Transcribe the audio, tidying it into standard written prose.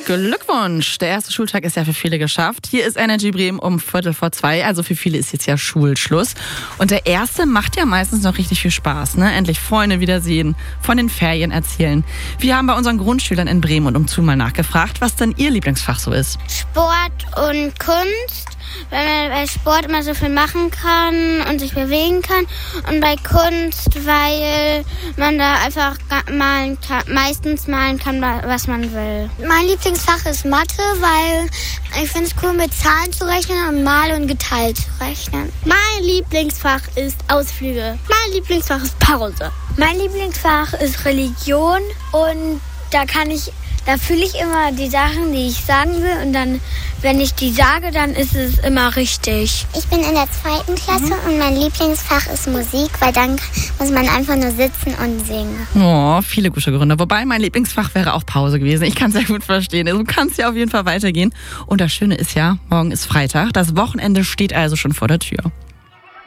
Glückwunsch! Der erste Schultag ist ja für viele geschafft. Hier ist Energy Bremen um 2:15. Also für viele ist jetzt ja Schulschluss. Und der erste macht ja meistens noch richtig viel Spaß, ne? Endlich Freunde wiedersehen, von den Ferien erzählen. Wir haben bei unseren Grundschülern in Bremen und umzu mal nachgefragt, was denn ihr Lieblingsfach so ist. Sport und Kunst, weil man bei Sport immer so viel machen kann und sich bewegen kann. Und bei Kunst, weil man da einfach meistens malen kann, was man will. Mein Lieblingsfach ist Mathe, weil ich finde es cool, mit Zahlen zu rechnen und mal und geteilt zu rechnen. Mein Lieblingsfach ist Ausflüge. Mein Lieblingsfach ist Pause. Mein Lieblingsfach ist Religion und da fühle ich immer die Sachen, die ich sagen will, und dann, wenn ich die sage, dann ist es immer richtig. Ich bin in der 2. Klasse und mein Lieblingsfach ist Musik, weil dann muss man einfach nur sitzen und singen. Oh, viele gute Gründe. Wobei mein Lieblingsfach wäre auch Pause gewesen. Ich kann es sehr gut verstehen. Also kann es ja auf jeden Fall weitergehen. Und das Schöne ist ja, morgen ist Freitag. Das Wochenende steht also schon vor der Tür.